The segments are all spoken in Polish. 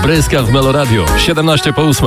Bryska w Meloradiu. 7:17.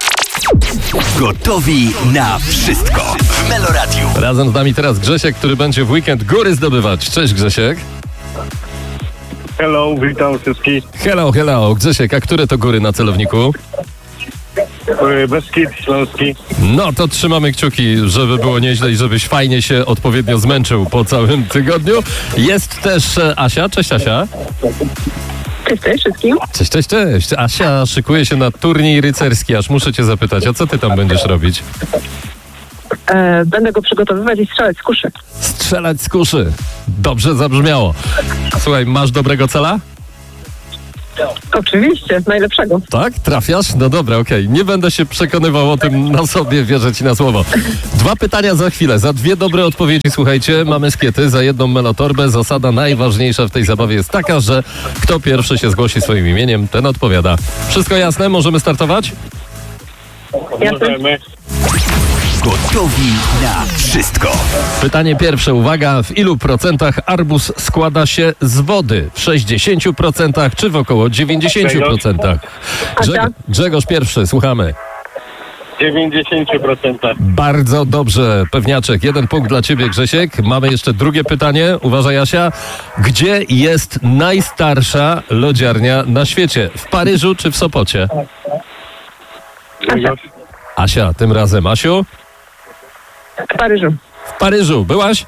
Gotowi na wszystko w Meloradiu. Razem z nami teraz Grzesiek, który będzie w weekend góry zdobywać. Cześć Grzesiek. Hello, witam wszystkich. Hello. Grzesiek, a które to góry na celowniku? Beskid Śląski. No to trzymamy kciuki, żeby było nieźle i żebyś fajnie się odpowiednio zmęczył po całym tygodniu. Jest też Asia. Cześć Asia. Cześć wszystkim. Cześć. Asia szykuje się na turniej rycerski, aż muszę cię zapytać, a co ty tam będziesz robić? Będę go przygotowywać i strzelać z kuszy. Strzelać z kuszy. Dobrze zabrzmiało. Słuchaj, masz dobrego cela? Oczywiście, najlepszego. Tak? Trafiasz? No dobra, okej. Nie będę się przekonywał o tym na sobie, wierzę ci na słowo. 2 pytania za chwilę. Za 2 dobre odpowiedzi, słuchajcie, mamy skiety, za 1 melotorbę. Zasada najważniejsza w tej zabawie jest taka, że kto pierwszy się zgłosi swoim imieniem, ten odpowiada. Wszystko jasne? Możemy startować? Możemy. Gotowi na wszystko. Pytanie pierwsze, uwaga, w ilu procentach arbuz składa się z wody? W 60% czy w około 90%? Grzegorz pierwszy, słuchamy. 90%. Bardzo dobrze, pewniaczek. 1 punkt dla ciebie, Grzesiek. Mamy jeszcze drugie pytanie. Uważaj, Asia. Gdzie jest najstarsza lodziarnia na świecie? W Paryżu czy w Sopocie? Asia, tym razem. Asiu? W Paryżu. W Paryżu. Byłaś?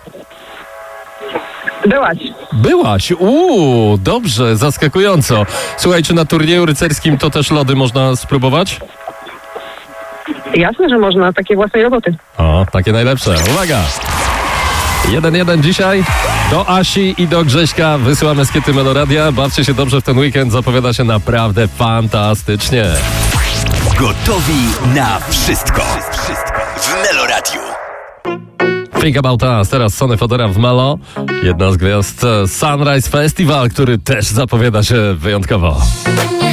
Byłaś. Dobrze, zaskakująco. Słuchaj, czy na turnieju rycerskim to też lody można spróbować? Jasne, że można, takie własnej roboty. O, takie najlepsze. Uwaga! 1-1 dzisiaj. Do Asi i do Grześka wysyłamy skiety Meloradia. Bawcie się dobrze w ten weekend. Zapowiada się naprawdę fantastycznie. Gotowi na wszystko w Meloradiu. Think About Us, teraz Sonny Fodera w Melo. Jedna z gwiazd Sunrise Festival, który też zapowiada się wyjątkowo.